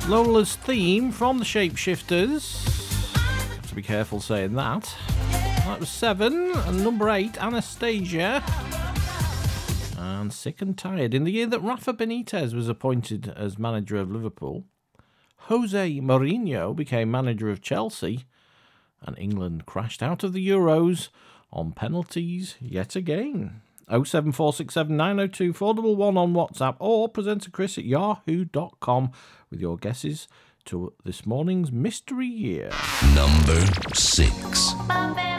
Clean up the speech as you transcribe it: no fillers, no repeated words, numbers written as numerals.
Lola's theme from the Shapeshifters. Have to be careful saying that. That was 7. And number 8, Anastasia. And Sick and Tired. In the year that Rafa Benitez was appointed as manager of Liverpool, Jose Mourinho became manager of Chelsea, and England crashed out of the Euros on penalties yet again. 07467 902 411 on WhatsApp, or presenter Chris at yahoo.com with your guesses to this morning's mystery year. Number 6.